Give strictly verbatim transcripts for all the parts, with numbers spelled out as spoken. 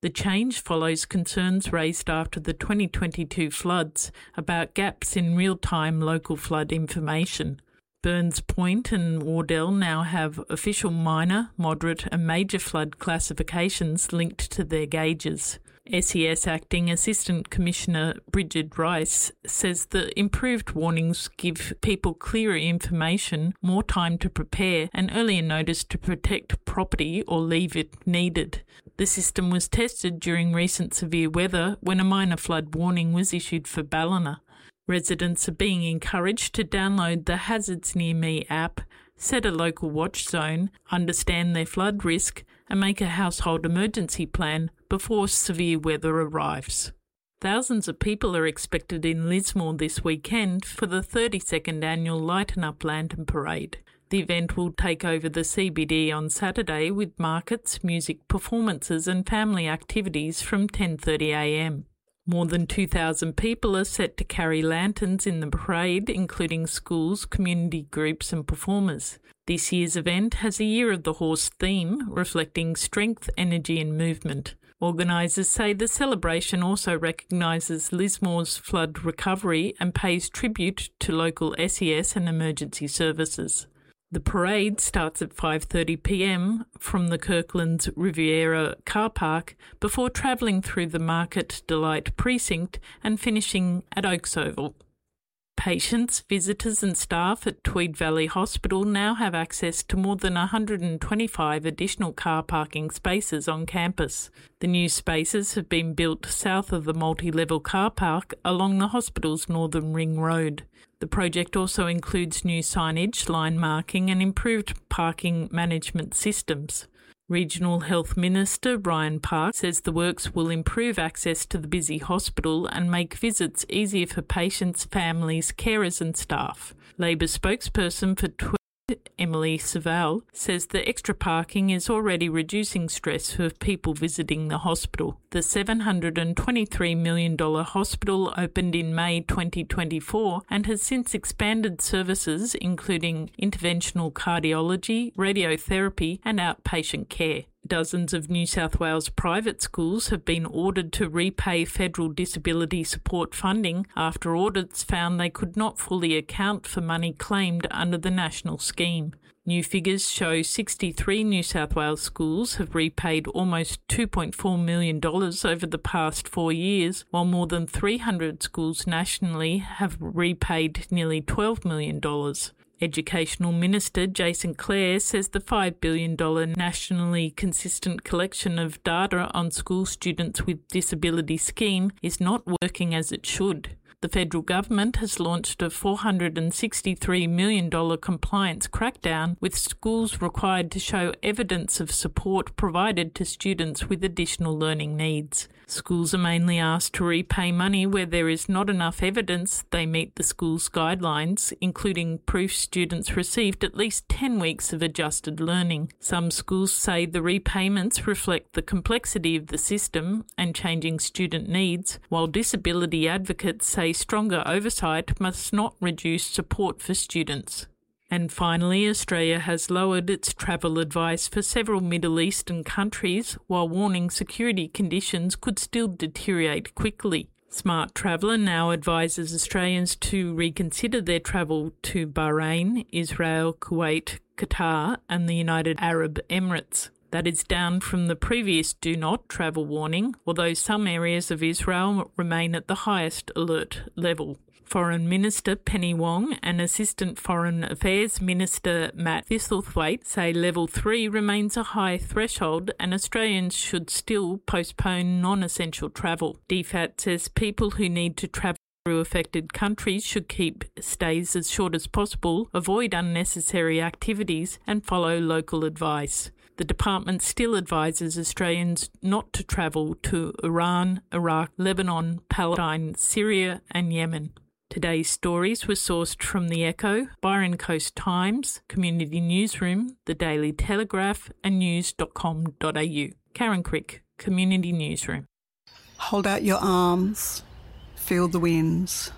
The change follows concerns raised after the twenty twenty-two floods about gaps in real-time local flood information. Burns Point and Wardell now have official minor, moderate and major flood classifications linked to their gauges. S E S Acting Assistant Commissioner Bridget Rice says the improved warnings give people clearer information, more time to prepare and earlier notice to protect property or leave if needed. The system was tested during recent severe weather when a minor flood warning was issued for Ballina. Residents are being encouraged to download the Hazards Near Me app, set a local watch zone, understand their flood risk, and make a household emergency plan before severe weather arrives. Thousands of people are expected in Lismore this weekend for the thirty-second annual Lighten Up Lantern Parade. The event will take over the C B D on Saturday with markets, music performances and family activities from ten thirty a m. More than two thousand people are set to carry lanterns in the parade, including schools, community groups and performers. This year's event has a Year of the Horse theme, reflecting strength, energy and movement. Organisers say the celebration also recognises Lismore's flood recovery and pays tribute to local S E S and emergency services. The parade starts at five thirty p m from the Kirkland's Riviera car park before travelling through the Market Delight precinct and finishing at Oaks Oval. Patients, visitors and staff at Tweed Valley Hospital now have access to more than one hundred twenty-five additional car parking spaces on campus. The new spaces have been built south of the multi-level car park along the hospital's Northern Ring Road. The project also includes new signage, line marking and improved parking management systems. Regional Health Minister Ryan Park says the works will improve access to the busy hospital and make visits easier for patients, families, carers and staff. Labor spokesperson for Tweed, Emily Savell, says the extra parking is already reducing stress for people visiting the hospital. The seven hundred twenty-three million dollars hospital opened in May twenty twenty-four and has since expanded services including interventional cardiology, radiotherapy and outpatient care. Dozens of New South Wales private schools have been ordered to repay federal disability support funding after audits found they could not fully account for money claimed under the national scheme. New figures show sixty-three New South Wales schools have repaid almost two point four million dollars over the past four years, while more than three hundred schools nationally have repaid nearly twelve million dollars. Educational Minister Jason Clare says the five billion dollars nationally consistent collection of data on school students with disability scheme is not working as it should. The federal government has launched a four hundred sixty-three million dollars compliance crackdown, with schools required to show evidence of support provided to students with additional learning needs. Schools are mainly asked to repay money where there is not enough evidence they meet the school's guidelines, including proof students received at least ten weeks of adjusted learning. Some schools say the repayments reflect the complexity of the system and changing student needs, while disability advocates say stronger oversight must not reduce support for students. And finally, Australia has lowered its travel advice for several Middle Eastern countries while warning security conditions could still deteriorate quickly. Smart Traveller now advises Australians to reconsider their travel to Bahrain, Israel, Kuwait, Qatar and the United Arab Emirates. That is down from the previous do not travel warning, although some areas of Israel remain at the highest alert level. Foreign Minister Penny Wong and Assistant Foreign Affairs Minister Matt Thistlethwaite say Level three remains a high threshold and Australians should still postpone non-essential travel. D FAT says people who need to travel through affected countries should keep stays as short as possible, avoid unnecessary activities and follow local advice. The department still advises Australians not to travel to Iran, Iraq, Lebanon, Palestine, Syria and Yemen. Today's stories were sourced from The Echo, Byron Coast Times, Community Newsroom, The Daily Telegraph and news dot com dot a u. Karen Crick, Community Newsroom. Hold out your arms, feel the winds,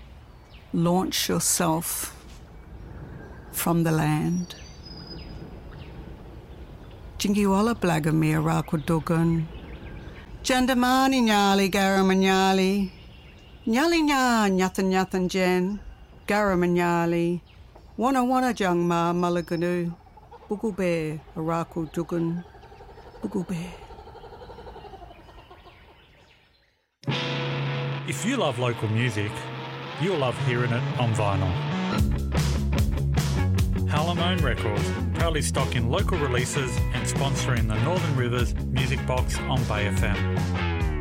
launch yourself from the land. Jingiwala Blagamir Rakudugun, Jandamani nyali garamanyali. Nyali nya nyathan nyathan jen. Garamanyali. Wana wana jangma malaganu. Bugu bear araku dugun. Bugu bear. If you love local music, you'll love hearing it on vinyl. Halamone Records, proudly stocking local releases and sponsoring the Northern Rivers Music Box on Bay F M.